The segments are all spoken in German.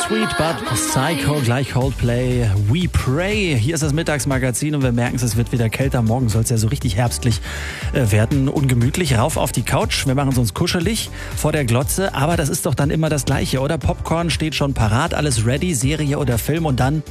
Sweet but Psycho, gleich Coldplay, We Pray. Hier ist das Mittagsmagazin und wir merken es wird wieder kälter. Morgen soll es ja so richtig herbstlich werden. Ungemütlich, rauf auf die Couch. Wir machen es uns kuschelig vor der Glotze. Aber das ist doch dann immer das Gleiche, oder? Popcorn steht schon parat, alles ready, Serie oder Film und dann...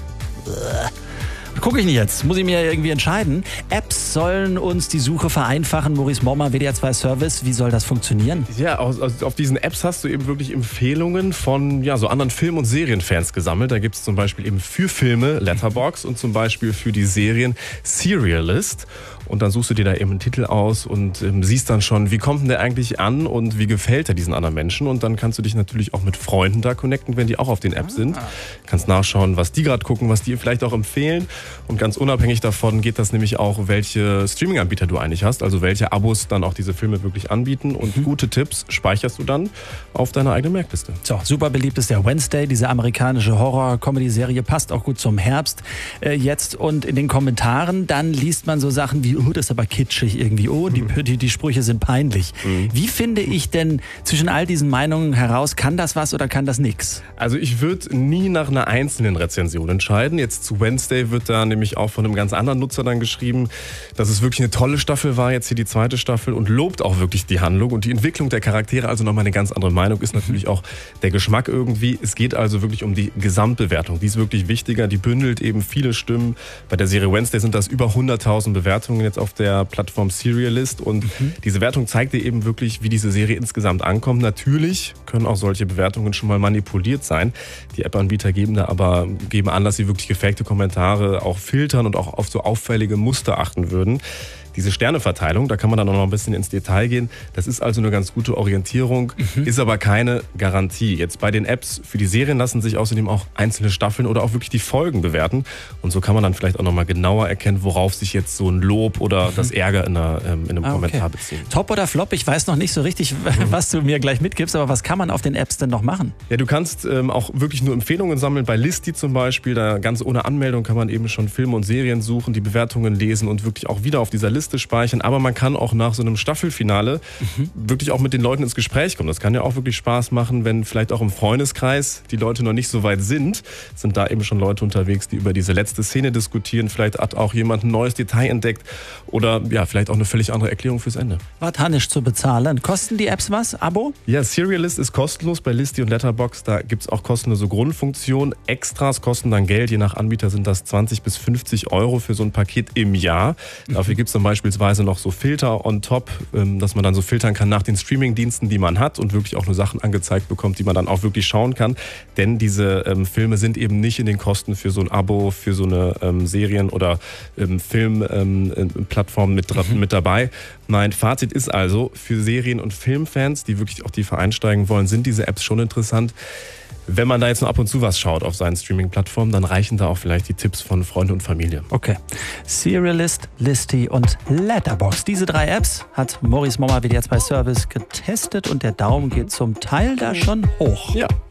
Gucke ich nicht jetzt, muss ich mir irgendwie entscheiden. Apps sollen uns die Suche vereinfachen. Maurice Mommer, WDR 2 Service, wie soll das funktionieren? Ja, auf diesen Apps hast du eben wirklich Empfehlungen von so anderen Film- und Serienfans gesammelt. Da gibt es zum Beispiel eben für Filme Letterboxd und zum Beispiel für die Serien Serialist. Und dann suchst du dir da eben einen Titel aus und siehst dann schon, wie kommt denn der eigentlich an und wie gefällt er diesen anderen Menschen. Und dann kannst du dich natürlich auch mit Freunden da connecten, wenn die auch auf den Apps sind. Kannst nachschauen, was die gerade gucken, was die vielleicht auch empfehlen. Und ganz unabhängig davon geht das nämlich auch, welche Streaming-Anbieter du eigentlich hast. Also welche Abos dann auch diese Filme wirklich anbieten. Und gute Tipps speicherst du dann auf deiner eigenen Merkliste. So, super beliebt ist der Wednesday, diese amerikanische Horror-Comedy-Serie, passt auch gut zum Herbst jetzt. Und in den Kommentaren, dann liest man so Sachen wie, oh, das ist aber kitschig irgendwie, oh, die Sprüche sind peinlich. Wie finde ich denn zwischen all diesen Meinungen heraus, kann das was oder kann das nix? Also ich würde nie nach einer einzelnen Rezension entscheiden. Jetzt zu Wednesday wird da nämlich auch von einem ganz anderen Nutzer dann geschrieben, dass es wirklich eine tolle Staffel war, jetzt hier die zweite Staffel, und lobt auch wirklich die Handlung und die Entwicklung der Charaktere. Also nochmal eine ganz andere Meinung, ist natürlich auch der Geschmack irgendwie. Es geht also wirklich um die Gesamtbewertung. Die ist wirklich wichtiger, die bündelt eben viele Stimmen. Bei der Serie Wednesday sind das über 100.000 Bewertungen jetzt auf der Plattform Serialist, und diese Wertung zeigt dir eben wirklich, wie diese Serie insgesamt ankommt. Natürlich können auch solche Bewertungen schon mal manipuliert sein. Die App-Anbieter geben an, dass sie wirklich gefakte Kommentare auch filtern und auch auf so auffällige Muster achten würden. Diese Sterneverteilung, da kann man dann auch noch ein bisschen ins Detail gehen. Das ist also eine ganz gute Orientierung, ist aber keine Garantie. Jetzt bei den Apps für die Serien lassen sich außerdem auch einzelne Staffeln oder auch wirklich die Folgen bewerten. Und so kann man dann vielleicht auch nochmal genauer erkennen, worauf sich jetzt so ein Lob oder das Ärger in einem Kommentar bezieht. Top oder Flop? Ich weiß noch nicht so richtig, was du mir gleich mitgibst, aber was kann man auf den Apps denn noch machen? Ja, du kannst auch wirklich nur Empfehlungen sammeln. Bei Listi zum Beispiel, da ganz ohne Anmeldung kann man eben schon Filme und Serien suchen, die Bewertungen lesen und wirklich auch wieder auf dieser Liste speichern. Aber man kann auch nach so einem Staffelfinale wirklich auch mit den Leuten ins Gespräch kommen. Das kann ja auch wirklich Spaß machen, wenn vielleicht auch im Freundeskreis die Leute noch nicht so weit sind da eben schon Leute unterwegs, die über diese letzte Szene diskutieren. Vielleicht hat auch jemand ein neues Detail entdeckt oder vielleicht auch eine völlig andere Erklärung fürs Ende. Was hat nicht zu bezahlen? Kosten die Apps was? Abo? Ja, Serialist ist kostenlos bei Listi und Letterboxd. Da gibt es auch kostenlose Grundfunktionen. Extras kosten dann Geld. Je nach Anbieter sind das 20 bis 50 Euro für so ein Paket im Jahr. Dafür gibt es dann beispielsweise noch so Filter on top, dass man dann so filtern kann nach den Streaming-Diensten, die man hat, und wirklich auch nur Sachen angezeigt bekommt, die man dann auch wirklich schauen kann. Denn diese Filme sind eben nicht in den Kosten für so ein Abo, für so eine Serien- oder Filmplattform mit dabei. Mein Fazit ist also, für Serien- und Filmfans, die wirklich auch tiefer einsteigen wollen, sind diese Apps schon interessant. Wenn man da jetzt nur ab und zu was schaut auf seinen Streaming-Plattformen, dann reichen da auch vielleicht die Tipps von Freunden und Familie. Okay. Serialist, Listi und Letterboxd. Diese 3 Apps hat Maurice Mommer WDR 2 Service getestet und der Daumen geht zum Teil da schon hoch. Ja.